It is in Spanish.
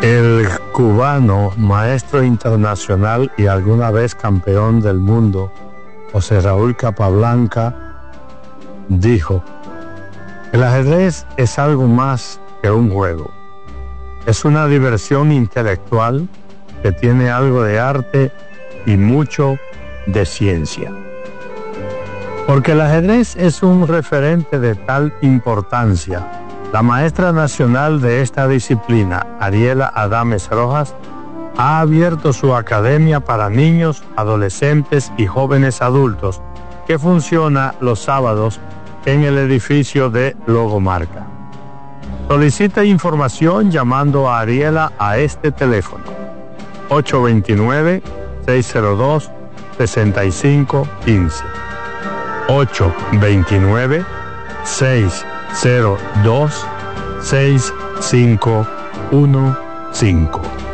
El cubano, maestro internacional y alguna vez campeón del mundo, José Raúl Capablanca, dijo: el ajedrez es algo más que un juego. Es una diversión intelectual que tiene algo de arte y mucho de ciencia. Porque el ajedrez es un referente de tal importancia, la maestra nacional de esta disciplina, Ariela Adames Rojas, ha abierto su academia para niños, adolescentes y jóvenes adultos, que funciona los sábados en el edificio de Logomarca. Solicita información llamando a Ariela a este teléfono: 829-602-6515. 829-602-6515.